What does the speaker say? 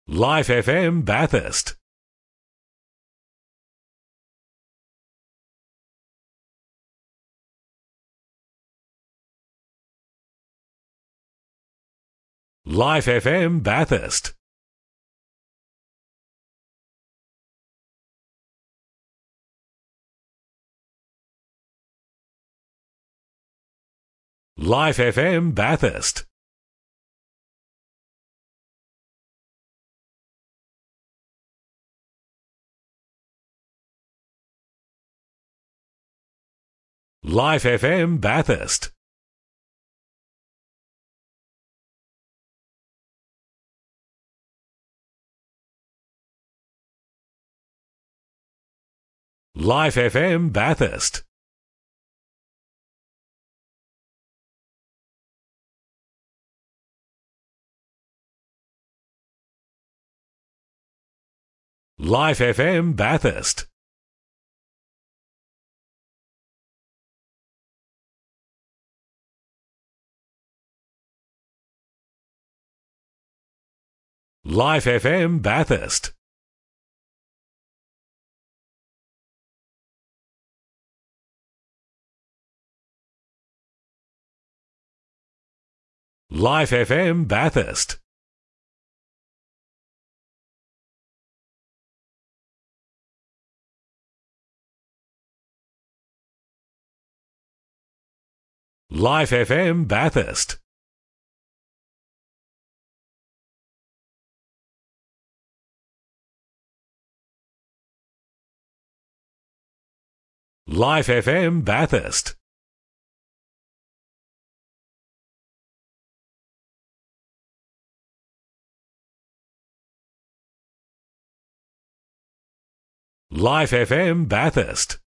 Life FM Bathurst. Life FM Bathurst. Life FM Bathurst. Life FM Bathurst. Life FM Bathurst. Life FM Bathurst. Life FM Bathurst. Life FM Bathurst. Life FM Bathurst. Life FM Bathurst. Life FM Bathurst.